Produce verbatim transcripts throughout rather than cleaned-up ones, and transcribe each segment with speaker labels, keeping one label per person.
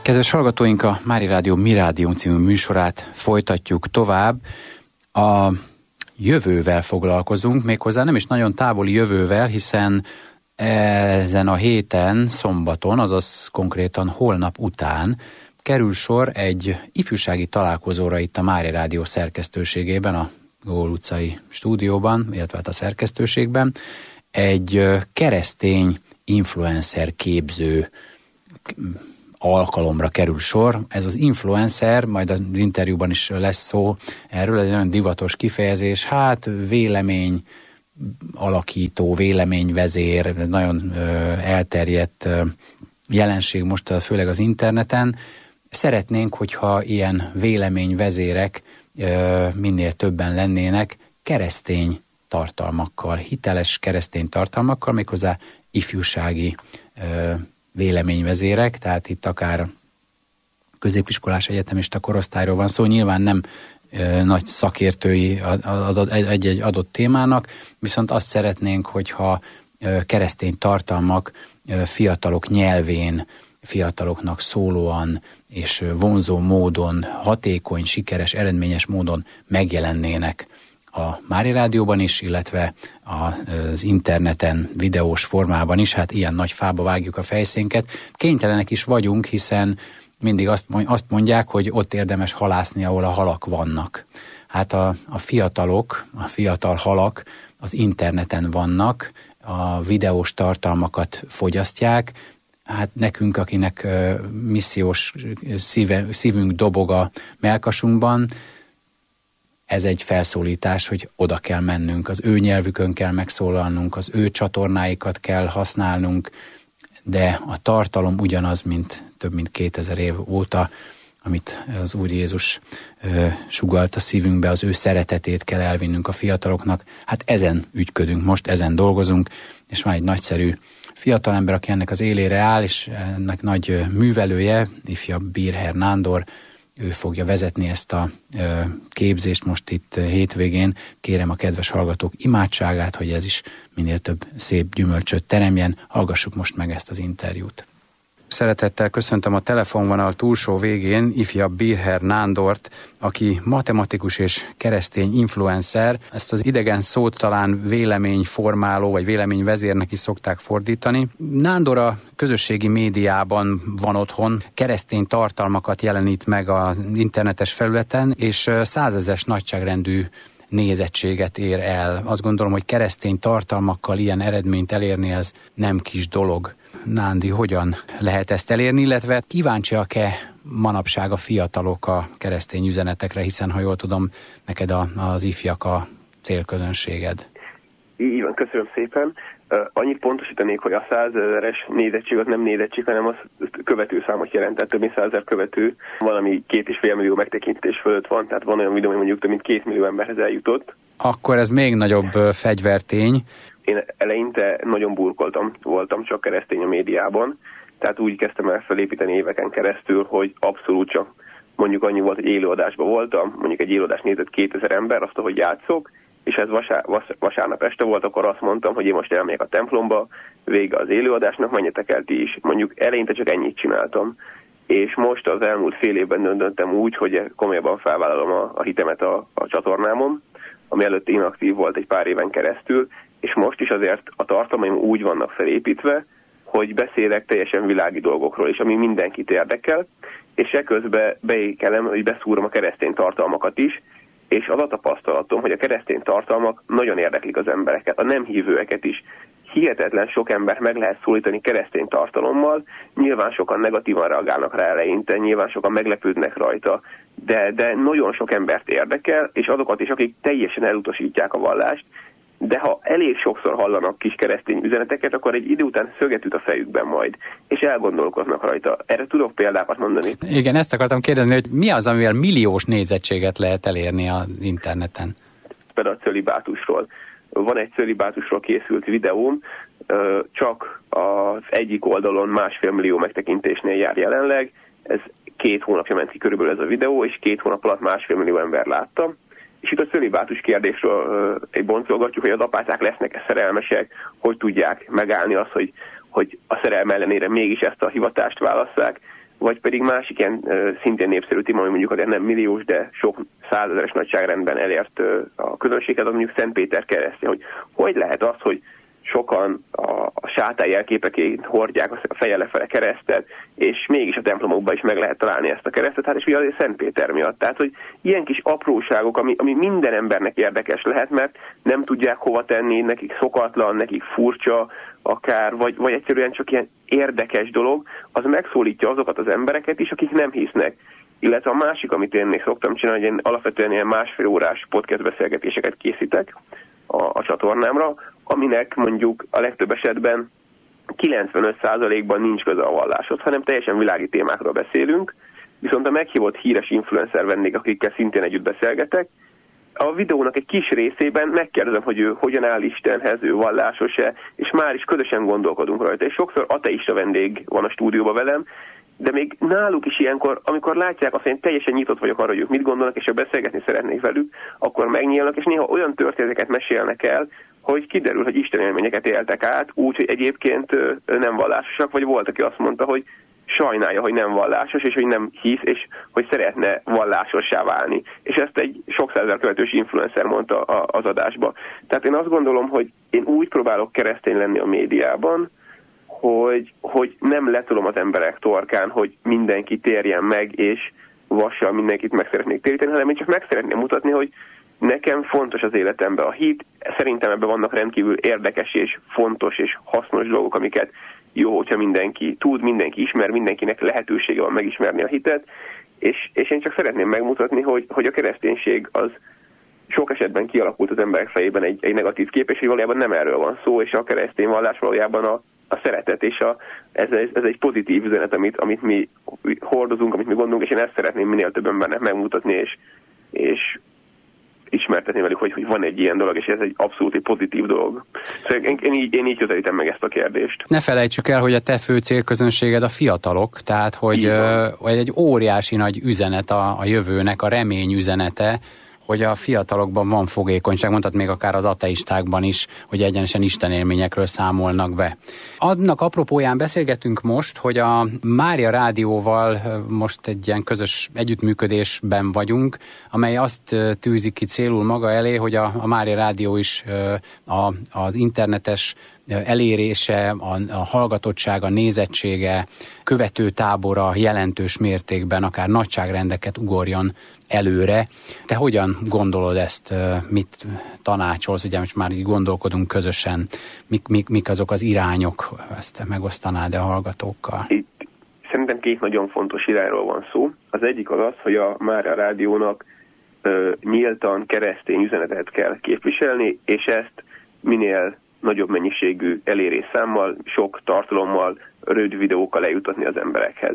Speaker 1: Kedves hallgatóink, a Mári Rádió Mi Rádiónk című műsorát folytatjuk tovább. A jövővel foglalkozunk, méghozzá nem is nagyon távoli jövővel, hiszen ezen a héten, szombaton, azaz konkrétan holnap után kerül sor egy ifjúsági találkozóra itt a Mári Rádió szerkesztőségében, a Gól utcai stúdióban, illetve a szerkesztőségben, egy keresztény influencer képző alkalomra kerül sor. Ez az influencer, majd az interjúban is lesz szó erről, egy nagyon divatos kifejezés, hát vélemény alakító, véleményvezér, nagyon ö, elterjedt ö, jelenség most főleg az interneten. Szeretnénk, hogyha ilyen véleményvezérek ö, minél többen lennének keresztény tartalmakkal, hiteles keresztény tartalmakkal, méghozzá ifjúsági ö, véleményvezérek, tehát itt akár középiskolás egyetemista korosztályról van szó, nyilván nem ö, nagy szakértői adott, egy-egy adott témának, viszont azt szeretnénk, hogyha ö, keresztény tartalmak ö, fiatalok nyelvén, fiataloknak szólóan és vonzó módon, hatékony, sikeres, eredményes módon megjelennének a Mári Rádióban is, illetve az interneten, videós formában is, hát ilyen nagy fába vágjuk a fejszénket. Kénytelenek is vagyunk, hiszen mindig azt mondják, hogy ott érdemes halászni, ahol a halak vannak. Hát a, a fiatalok, a fiatal halak az interneten vannak, a videós tartalmakat fogyasztják, hát nekünk, akinek uh, missziós szíve, szívünk dobog a melkasunkban, ez egy felszólítás, hogy oda kell mennünk, az ő nyelvükön kell megszólalnunk, az ő csatornáikat kell használnunk, de a tartalom ugyanaz, mint több mint kétezer év óta, amit az Úr Jézus ö, sugalt a szívünkbe, az ő szeretetét kell elvinnünk a fiataloknak. Hát ezen ügyködünk most, ezen dolgozunk, és van egy nagyszerű fiatalember, aki ennek az élére áll, és ennek nagy művelője, ifjabb Birher Nándor, ő fogja vezetni ezt a ö, képzést most itt hétvégén. Kérem a kedves hallgatók imádságát, hogy ez is minél több szép gyümölcsöt teremjen. Hallgassuk most meg ezt az interjút. Szeretettel köszöntöm a telefonvonal túlsó végén ifjabb Birher Nándort, aki matematikus és keresztény influencer. Ezt az idegen szót talán véleményformáló vagy véleményvezérnek is szokták fordítani. Nándor a közösségi médiában van otthon, keresztény tartalmakat jelenít meg az internetes felületen, és százezres nagyságrendű nézettséget ér el. Azt gondolom, hogy keresztény tartalmakkal ilyen eredményt elérni, ez nem kis dolog. Nándi, hogyan lehet ezt elérni, illetve kíváncsiak-e manapság a fiatalok a keresztény üzenetekre, hiszen, ha jól tudom, neked a, az ifjak a célközönséged.
Speaker 2: Így van, köszönöm szépen. Uh, annyit pontosítanék, hogy a százezeres nézettség az nem nézettség, hanem az követőszámot jelent, tehát több mint százezer követő, valami két és fél millió megtekintés fölött van, tehát van olyan videó, hogy mondjuk több mint két millió emberhez eljutott.
Speaker 1: Akkor ez még nagyobb fegyvertény.
Speaker 2: Én eleinte nagyon burkoltam, voltam csak keresztény a médiában, tehát úgy kezdtem el felépíteni éveken keresztül, hogy abszolút csak mondjuk annyi volt, hogy élőadásban voltam, mondjuk egy élőadást nézett kétezer ember, azt, ahogy játszok, és ez vasár, vas, vasárnap este volt, akkor azt mondtam, hogy én most elmegyek a templomba, vége az élőadásnak, menjetek el ti is. Mondjuk eleinte csak ennyit csináltam, és most az elmúlt fél évben döntöttem úgy, hogy komolyabban felvállalom a, a hitemet a, a csatornámon, ami előtt inaktív volt egy pár éven keresztül, és most is azért a tartalmaim úgy vannak felépítve, hogy beszélek teljesen világi dolgokról is, ami mindenkit érdekel, és eközben beékelem, hogy beszúrom a keresztény tartalmakat is, és az a tapasztalatom, hogy a keresztény tartalmak nagyon érdeklik az embereket, a nem hívőeket is. Hihetetlen sok embert meg lehet szólítani keresztény tartalommal, nyilván sokan negatívan reagálnak rá eleinte, nyilván sokan meglepődnek rajta, de, de nagyon sok embert érdekel, és azokat is, akik teljesen elutasítják a vallást, de ha elég sokszor hallanak kis keresztény üzeneteket, akkor egy idő után szöget üt a fejükben majd, és elgondolkoznak rajta. Erre tudok példákat mondani.
Speaker 1: Igen, ezt akartam kérdezni, hogy mi az, amivel milliós nézettséget lehet elérni az interneten?
Speaker 2: Például a cölibátusról. Van egy cölibátusról készült videóm, csak az egyik oldalon másfél millió megtekintésnél jár jelenleg. Ez két hónapja ment ki körülbelül ez a videó, és két hónap alatt másfél millió ember látta. És itt a cölibátus kérdésről uh, egy boncolgatjuk, hogy az apácák lesznek-e szerelmesek, hogy tudják megállni azt, hogy, hogy a szerelme ellenére mégis ezt a hivatást válasszák. vagy pedig másik ilyen szintén népszerű téma, ami mondjuk azért nem milliós, de sok százezeres nagyságrendben elért a közönséget, az mondjuk Szentpéter keresztje, hogy hogy lehet az, hogy sokan a, a sátály jelképeként hordják a feje lefele keresztet, és mégis a templomokban is meg lehet találni ezt a keresztet, hát és ugye azért Szentpéter miatt. Tehát, hogy ilyen kis apróságok, ami, ami minden embernek érdekes lehet, mert nem tudják hova tenni, nekik szokatlan, nekik furcsa, akár, vagy, vagy egyszerűen csak ilyen érdekes dolog, az megszólítja azokat az embereket is, akik nem hisznek. Illetve a másik, amit én még szoktam csinálni, hogy én alapvetően ilyen másfél órás podcast beszélgetéseket készítek a, a csatornámra, aminek mondjuk a legtöbb esetben kilencvenöt százalékban nincs köze a valláshoz, hanem teljesen világi témákról beszélünk, viszont a meghívott híres influencer vendégek, akikkel szintén együtt beszélgetek, a videónak egy kis részében megkérdezem, hogy ő hogyan áll Istenhez, ő vallásos-e, és már is közösen gondolkodunk rajta. És sokszor ateista vendég van a stúdióban velem, de még náluk is ilyenkor, amikor látják azt, hogy én teljesen nyitott vagyok arra, hogy ők mit gondolnak, és ha beszélgetni szeretnék velük, akkor megnyílnak, és néha olyan történeteket mesélnek el, hogy kiderül, hogy Isten élményeket éltek át, úgy, hogy egyébként nem vallásosak, vagy volt, aki azt mondta, hogy sajnálja, hogy nem vallásos, és hogy nem hisz, és hogy szeretne vallásossá válni. És ezt egy sok százezer követős influencer mondta az adásba. Tehát én azt gondolom, hogy én úgy próbálok keresztény lenni a médiában, hogy, hogy nem letolom az emberek torkán, hogy mindenki térjen meg, és vassal mindenkit meg szeretnék téríteni, hanem én csak meg szeretném mutatni, hogy nekem fontos az életemben a hit, szerintem ebben vannak rendkívül érdekes és fontos és hasznos dolgok, amiket jó, hogyha mindenki tud, mindenki ismer, mindenkinek lehetősége van megismerni a hitet, és, és én csak szeretném megmutatni, hogy, hogy a kereszténység az sok esetben kialakult az emberek fejében egy, egy negatív kép, és hogy valójában nem erről van szó, és a keresztény vallás valójában a, a szeretet, és a, ez, ez egy pozitív üzenet, amit, amit mi hordozunk, amit mi gondolunk, és én ezt szeretném minél több embernek megmutatni, és, és ismertetni velük, hogy, hogy van egy ilyen dolog, és ez egy abszolút egy pozitív dolog. Szóval én, én, így, én így közelítem meg ezt a kérdést.
Speaker 1: Ne felejtsük el, hogy a te fő célközönséged a fiatalok, tehát hogy ö, egy óriási nagy üzenet a, a jövőnek, a remény üzenete, hogy a fiatalokban van fogékonyság, mondtad még akár az ateistákban is, hogy egyenesen istenélményekről számolnak be. Annak apropóján beszélgetünk most, hogy a Mária Rádióval most egy ilyen közös együttműködésben vagyunk, amely azt tűzi ki célul maga elé, hogy a, a Mária Rádió is a, az internetes elérése, a, a hallgatottsága, a nézettsége, követő tábora jelentős mértékben, akár nagyságrendeket ugorjon előre. Te hogyan gondolod ezt, mit tanácsolsz, ugye most már így gondolkodunk közösen, mik, mik, mik azok az irányok, ezt megosztanád a hallgatókkal?
Speaker 2: Itt szerintem két nagyon fontos irányról van szó. Az egyik az az, hogy a Mária Rádiónak ö, nyíltan keresztény üzenetet kell képviselni, és ezt minél nagyobb mennyiségű elérésszámmal, sok tartalommal, rövid videókkal eljutatni az emberekhez.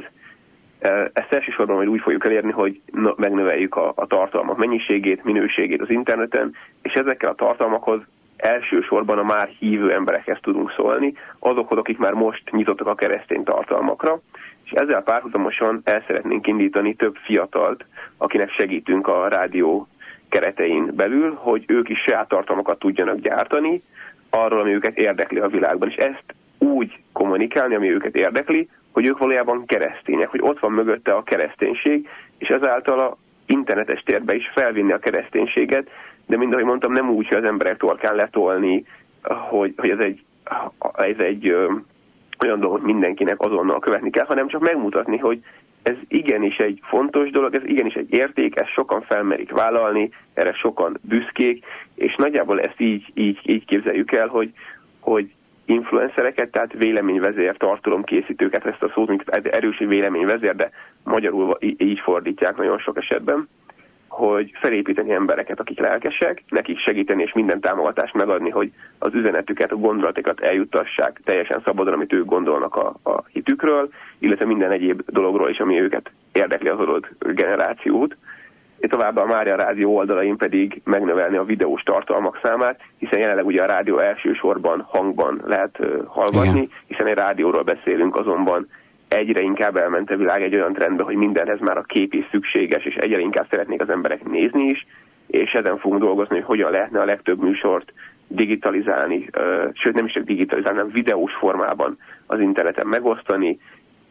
Speaker 2: Ezt elsősorban majd úgy fogjuk elérni, hogy megnöveljük a, a tartalmak mennyiségét, minőségét az interneten, és ezekkel a tartalmakhoz elsősorban a már hívő emberekhez tudunk szólni, azokhoz, akik már most nyitottak a keresztény tartalmakra, és ezzel párhuzamosan el szeretnénk indítani több fiatalt, akinek segítünk a rádió keretein belül, hogy ők is saját tartalmakat tudjanak gyártani, arról, ami őket érdekli a világban, és ezt úgy kommunikálni, ami őket érdekli, hogy ők valójában keresztények, hogy ott van mögötte a kereszténység, és ezáltal a internetes térbe is felvinni a kereszténységet, de mind ahogy mondtam, nem úgy, hogy az emberek torkán letolni, hogy, hogy ez egy, ez egy ö, olyan dolog, hogy mindenkinek azonnal követni kell, hanem csak megmutatni, hogy ez igenis egy fontos dolog, ez igenis egy érték, ezt sokan felmerik vállalni, erre sokan büszkék, és nagyjából ezt így, így, így képzeljük el, hogy, hogy influencereket, tehát véleményvezér, tartalomkészítőket, ezt a szót, mint erős véleményvezér, de magyarul így fordítják nagyon sok esetben, hogy felépíteni embereket, akik lelkesek, nekik segíteni és minden támogatást megadni, hogy az üzenetüket, a gondolatokat eljuttassák teljesen szabadon, amit ők gondolnak a, a hitükről, illetve minden egyéb dologról is, ami őket érdekli az adott generációt. Továbbá a Mária Rádió oldalain pedig megnövelni a videós tartalmak számát, hiszen jelenleg ugye a rádió elsősorban hangban lehet uh, hallgatni, igen. Hiszen egy rádióról beszélünk, azonban egyre inkább elment a világ egy olyan trendbe, hogy mindenhez már a kép is szükséges, és egyre inkább szeretnék az emberek nézni is, és ezen fogunk dolgozni, hogy hogyan lehetne a legtöbb műsort digitalizálni, uh, sőt nem is csak digitalizálni, hanem videós formában az interneten megosztani,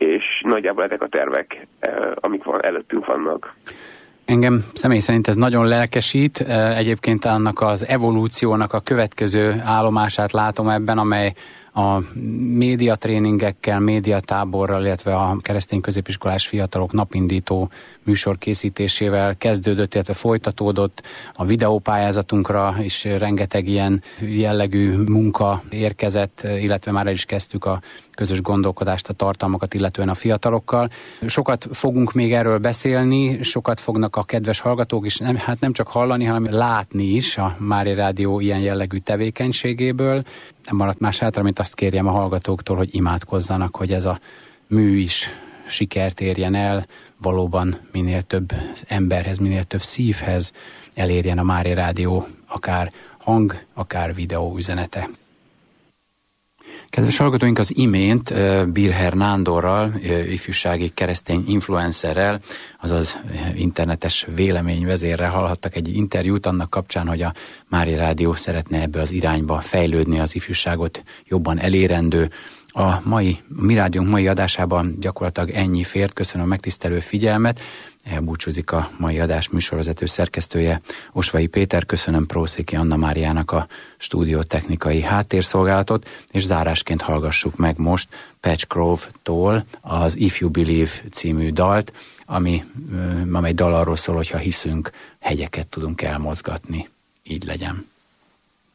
Speaker 2: és nagyjából ezek a tervek, amik van, előttünk vannak.
Speaker 1: Engem személy szerint ez nagyon lelkesít, egyébként annak az evolúciónak a következő állomását látom ebben, amely a médiatréningekkel, médiatáborral, illetve a keresztény középiskolás fiatalok napindító műsor készítésével kezdődött, illetve folytatódott. A videópályázatunkra is rengeteg ilyen jellegű munka érkezett, illetve már el is kezdtük a közös gondolkodást, a tartalmakat, illetően a fiatalokkal. Sokat fogunk még erről beszélni, sokat fognak a kedves hallgatók is, nem, hát nem csak hallani, hanem látni is a Mária Rádió ilyen jellegű tevékenységéből. Nem maradt más hátra, mint azt kérjem a hallgatóktól, hogy imádkozzanak, hogy ez a mű is sikert érjen el, valóban minél több emberhez, minél több szívhez elérjen a Mária Rádió, akár hang, akár videó üzenete. Kedves hallgatóink, az imént Birher Nándorral, ifjúsági keresztény influencerrel, azaz internetes véleményvezérrel hallhattak egy interjút annak kapcsán, hogy a Mária Rádió szeretne ebbe az irányba fejlődni, az ifjúságot jobban elérendő. A mai, a Mi Rádiónk mai adásában gyakorlatilag ennyi fért. Köszönöm a megtisztelő figyelmet. Elbúcsúzik a mai adás műsorvezető szerkesztője, Osvai Péter. Köszönöm Prószéki Anna Máriának a stúdiótechnikai háttérszolgálatot, és zárásként hallgassuk meg most Patch Grove-tól az If You Believe című dalt, ami, amely dal arról szól, hogyha hiszünk, hegyeket tudunk elmozgatni. Így legyen.